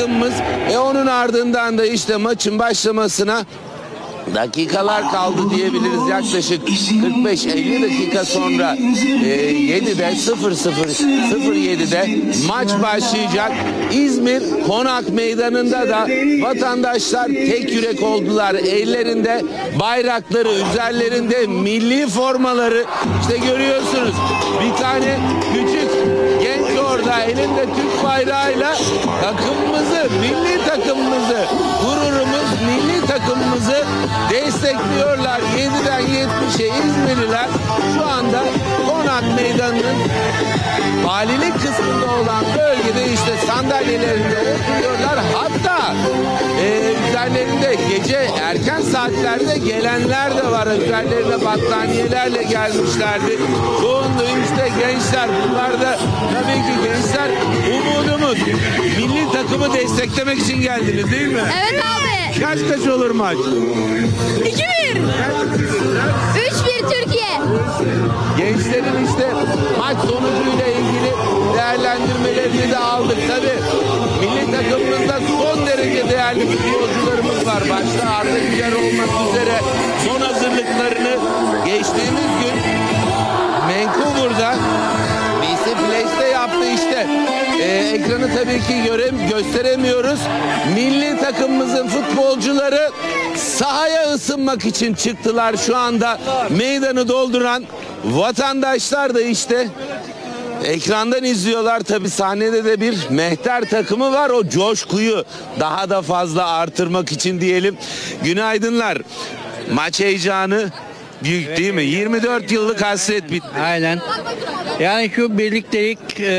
takımımız. Onun ardından da işte maçın başlamasına dakikalar kaldı diyebiliriz. Yaklaşık 45-50 dakika sonra 7'de 07'de maç başlayacak. İzmir Konak Meydanı'nda da vatandaşlar tek yürek oldular. Ellerinde bayrakları, üzerlerinde milli formaları. İşte görüyorsunuz bir tane küçük genç orada elinde Türk bayrağıyla takımımızı, milli takımımızı, gururumuz, milli takımımızı destekliyorlar. 7'den 70'e İzmirliler şu anda Konak Meydanı'nın valilik kısmında olan bölgede işte sandalyelerinde oturuyorlar. Hatta üzerlerinde gece erken saatlerde gelenler de var. Üzerlerinde battaniyelerle gelmişlerdi. Çoğunluğu işte gençler. Bunlar da tabii ki gençler umudumuz. Milli takımı desteklemek için geldiniz değil mi? Evet abi. Kaç olur maç? 2-1. 3-1 Türkiye. Gençlerin işte maç sonucuyla ilgili değerlendirmelerini de aldık. Tabii milli takımımızda son derece değerli futbolcularımız var. Başta Arda Güler olmak üzere son hazırlıklarını geçtiğimiz gün Vancouver'da BC Place'te yaptı işte. Ekranı tabii ki gösteremiyoruz. Milli takımımızın futbolcuları sahaya ısınmak için çıktılar. Şu anda meydanı dolduran vatandaşlar da işte ekrandan izliyorlar. Tabii sahnede de bir mehter takımı var. O coşkuyu daha da fazla artırmak için diyelim. Günaydınlar. Maç heyecanı büyük değil mi? 24 yıllık hasret bitti. Aynen. Yani şu birliktelik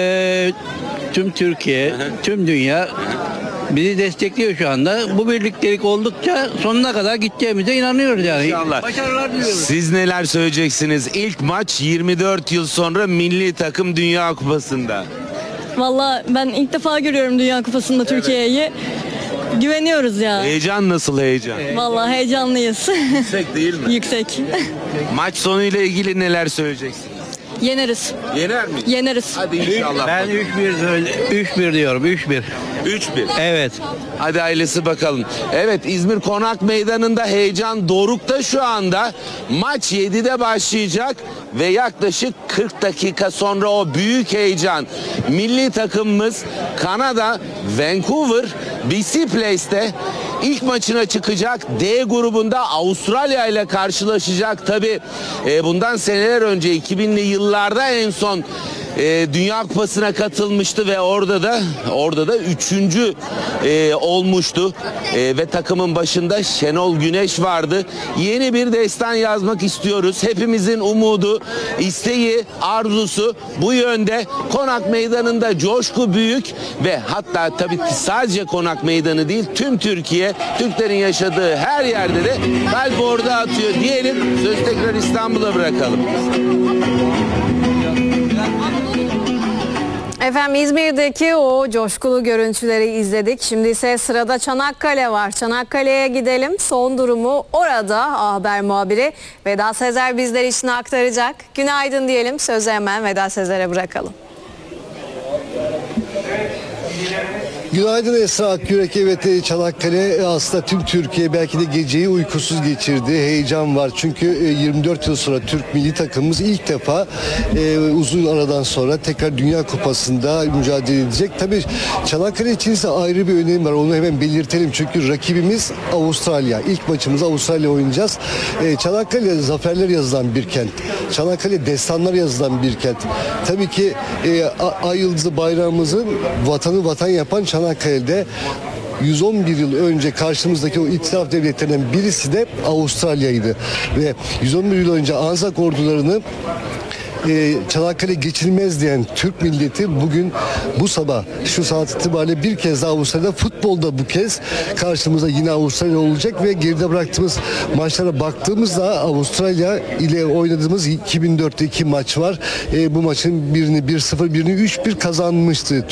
tüm Türkiye, tüm dünya bizi destekliyor şu anda. Bu birliktelik oldukça sonuna kadar gideceğimize inanıyoruz yani. İnşallah. Başarılar diliyoruz. Siz neler söyleyeceksiniz? İlk maç 24 yıl sonra milli takım Dünya Kupası'nda. Valla ben ilk defa görüyorum Dünya Kupası'nda Türkiye'yi. Güveniyoruz ya. Heyecan nasıl heyecan? Valla heyecanlıyız. Yüksek değil mi? Yüksek. Maç sonuyla ilgili neler söyleyeceksiniz? Yeneriz. Yener mi? Yeneriz. Hadi inşallah. Ben 3-1 diyorum. 3-1. 3-1. Evet. Hadi ailesi bakalım. Evet, İzmir Konak Meydanı'nda heyecan dorukta şu anda. Maç 7'de başlayacak ve yaklaşık 40 dakika sonra o büyük heyecan. Milli takımımız Kanada, Vancouver, BC Place'te ilk maçına çıkacak. D grubunda Avustralya ile karşılaşacak. Tabii bundan seneler önce 2000'li yıllarda en son Dünya Kupası'na katılmıştı ve orada da 3. olmuştu. Ve takımın başında Şenol Güneş vardı. Yeni bir destan yazmak istiyoruz. Hepimizin umudu, isteği, arzusu bu yönde. Konak Meydanı'nda coşku büyük ve hatta tabii ki sadece Konak Meydanı değil, tüm Türkiye, Türklerin yaşadığı her yerde de kalp orada atıyor diyelim. Söz tekrar İstanbul'a bırakalım. Efendim İzmir'deki o coşkulu görüntüleri izledik. Şimdi ise sırada Çanakkale var. Çanakkale'ye gidelim. Son durumu orada haber muhabiri Veda Sezer bizler için aktaracak. Günaydın diyelim. Sözü hemen Veda Sezer'e bırakalım. Günaydın Esra Akyürek. Evet, Çanakkale aslında tüm Türkiye belki de geceyi uykusuz geçirdi. Heyecan var çünkü 24 yıl sonra Türk milli takımımız ilk defa uzun aradan sonra tekrar Dünya Kupası'nda mücadele edecek. Tabii Çanakkale için ise ayrı bir önemi var. Onu hemen belirtelim çünkü rakibimiz Avustralya. İlk maçımızı Avustralya oynayacağız. Çanakkale zaferler yazılan bir kent. Çanakkale destanlar yazılan bir kent. Tabii ki Ay Yıldızı bayrağımızın vatanı vatan yapan Çanakkale'de 111 yıl önce karşımızdaki o itilaf devletlerinden birisi de Avustralya'ydı. Ve 111 yıl önce Anzak ordularını Çanakkale geçilmez diyen Türk milleti bugün bu sabah şu saat itibariyle bir kez daha Avustralya, futbolda bu kez karşımızda yine Avustralya olacak ve geride bıraktığımız maçlara baktığımızda Avustralya ile oynadığımız 2004'te 2 maç var. Bu maçın birini 1-0, birini 3-1 kazanmıştı